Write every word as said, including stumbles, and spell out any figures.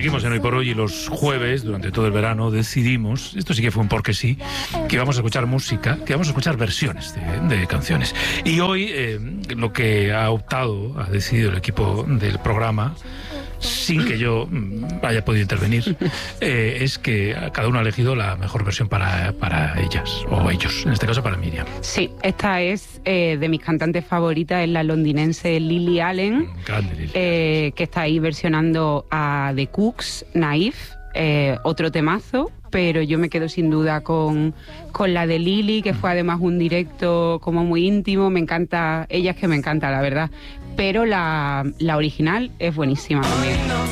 seguimos en Hoy por Hoy y los jueves, durante todo el verano, decidimos, esto sí que fue un porque sí, que vamos a escuchar música, que vamos a escuchar versiones de, de canciones. Y hoy eh, lo que ha optado, ha decidido el equipo del programa, sin que yo haya podido intervenir, eh, es que cada uno ha elegido la mejor versión para, para ellas, o ellos, en este caso para Miriam. Sí, esta es eh, de mis cantantes favoritas, es la londinense Lily Allen, Grande Lily. Eh, que está ahí versionando a The Cooks, Naive, eh, otro temazo, pero yo me quedo sin duda con, con la de Lily, que fue además un directo como muy íntimo. Me encanta, ella es que me encanta, la verdad, pero la, la original es buenísima también.